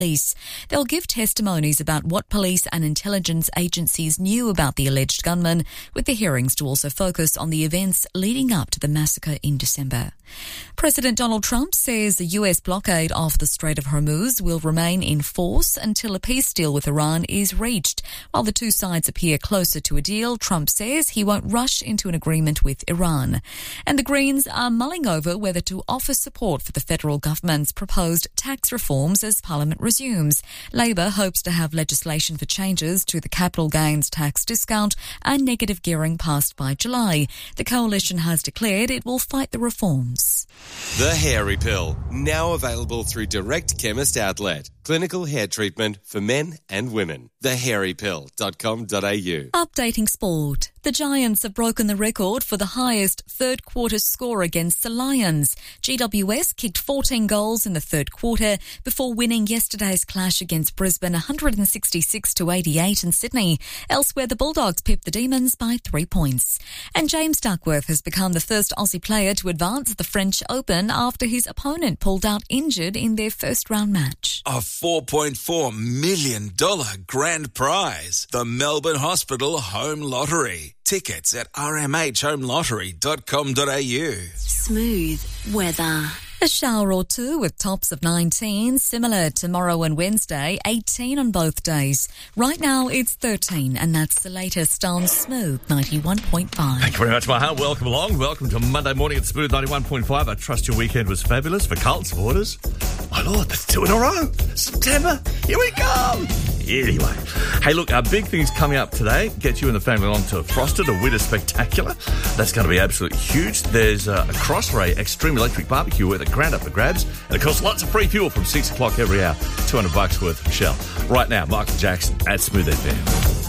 police. They'll give testimonies about what police and intelligence agencies knew about the alleged gunman, with the hearings to also focus on the events leading up to the massacre in December. President Donald Trump says the US blockade off the Strait of Hormuz will remain in force until a peace deal with Iran is reached. While the two sides appear closer to a deal, Trump says he won't rush into an agreement with Iran. And the Greens are mulling over whether to offer support for the federal government's proposed tax reforms as Parliament resumes. Labor hopes to have legislation for changes to the capital gains tax discount and negative gearing passed by July. The coalition has declared it will fight the reforms. The Hairy Pill, now available through Direct Chemist Outlet. Clinical hair treatment for men and women. thehairypill.com.au. Updating sport. The Giants have broken the record for the highest third quarter score against the Lions. GWS kicked 14 goals in the third quarter before winning yesterday's clash against Brisbane 166-88 in Sydney. Elsewhere, the Bulldogs pipped the Demons by 3 points. And James Duckworth has become the first Aussie player to advance at the French Open after his opponent pulled out injured in their first round match. A $4.4 million grand prize. The Melbourne Hospital Home Lottery. Tickets at rmhhomelottery.com.au. Smooth weather. A shower or two with tops of 19, similar tomorrow and Wednesday, 18 on both days. Right now it's 13, and that's the latest on Smooth 91.5. Thank you very much, Maha. Welcome along. Welcome to Monday morning at Smooth 91.5. I trust your weekend was fabulous. For Carlton supporters, my Lord, that's 2 in a row. September, here we come. Anyway, hey, look, our big thing's coming up today. Get you and the family along to Frosted, a winter spectacular. That's going to be absolutely huge. There's a Crossray Extreme Electric Barbecue with a grand up for grabs. And, of course, lots of free fuel from 6 o'clock every hour. $200 worth of Shell. Right now, Michael Jackson at Smooth FM.